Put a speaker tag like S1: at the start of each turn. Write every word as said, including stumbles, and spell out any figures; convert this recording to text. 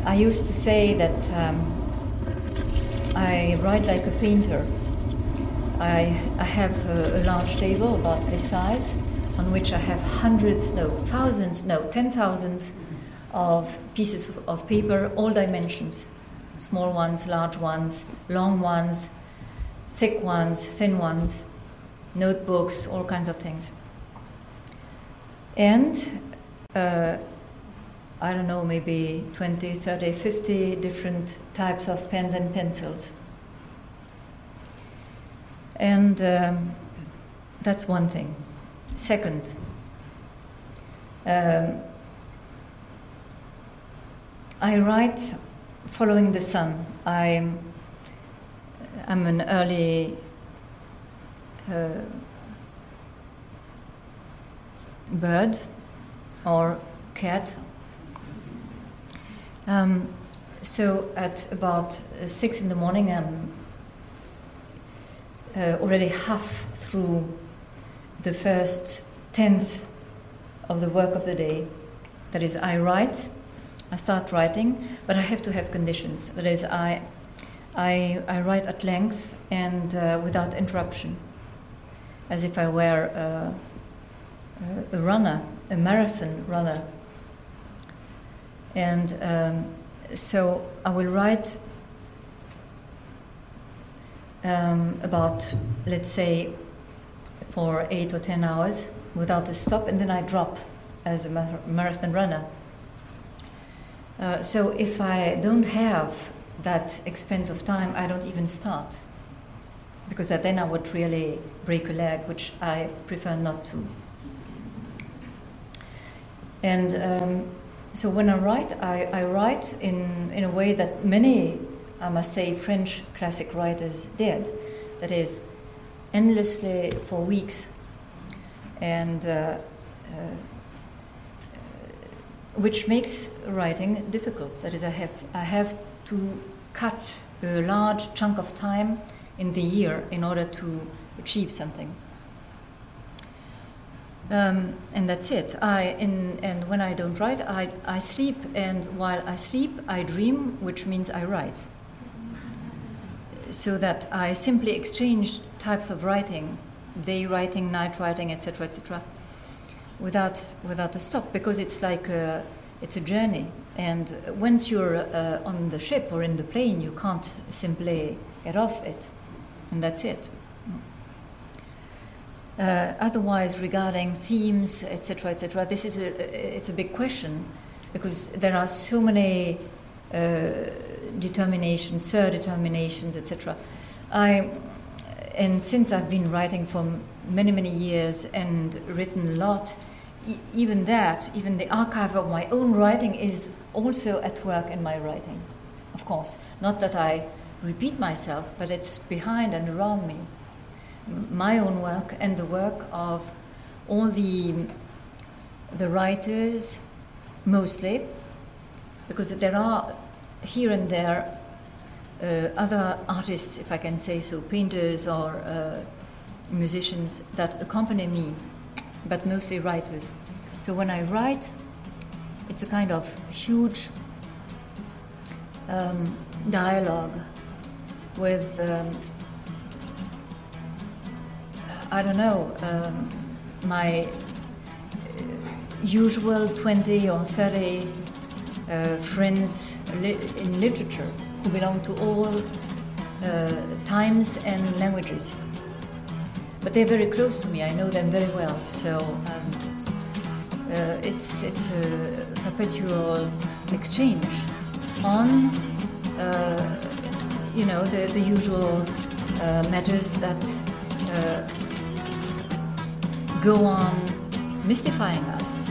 S1: I used to say that um, I write like a painter. I, I have a, a large table about this size on which I have hundreds, no, thousands, no, ten thousands of pieces of, of paper, all dimensions. Small ones, large ones, long ones, thick ones, thin ones, notebooks, all kinds of things. And uh, I don't know, maybe twenty, thirty, fifty different types of pens and pencils. And um, that's one thing. Second, um, I write following the sun. I'm, I'm an early uh, bird or cat. Um, so at about uh, six in the morning, I'm uh, already half through the first tenth of the work of the day. That is, I write, I start writing, but I have to have conditions. That is, I, I, I write at length and uh, without interruption, as if I were uh, a runner, a marathon runner. And um, so I will write um, about, let's say, for eight or ten hours without a stop, and then I drop as a mar- marathon runner. Uh, so if I don't have that expense of time, I don't even start, because that then I would really break a leg, which I prefer not to. And um, so when I write, I, I write in, in a way that many, I must say, French classic writers did. That is, endlessly for weeks, and uh, uh, which makes writing difficult. That is, I have I have to cut a large chunk of time in the year in order to achieve something. Um, and that's it. I in, and when I don't write, I, I sleep, and while I sleep, I dream, which means I write. So that I simply exchange types of writing, day writing, night writing, et cetera, et cetera, without without a stop, because it's like a, it's a journey. And once you're uh, on the ship or in the plane, you can't simply get off it, and that's it. Uh, otherwise, regarding themes, et cetera, et cetera, this is a it's a big question, because there are so many uh, determinations, sur-determinations, et cetera. I and since I've been writing for many many years and written a lot, e- even that, even the archive of my own writing is also at work in my writing. Of course, not that I repeat myself, but it's behind and around me. My own work and the work of all the the writers, mostly, because there are here and there uh, other artists, if I can say so, painters or uh, musicians that accompany me, but mostly writers. So when I write, it's a kind of huge um, dialogue with um, I don't know, um, my usual twenty or thirty uh, friends li- in literature who belong to all uh, times and languages. But they're very close to me, I know them very well, so um, uh, it's, it's a perpetual exchange on, uh, you know, the, the usual uh, matters that uh, go on mystifying us.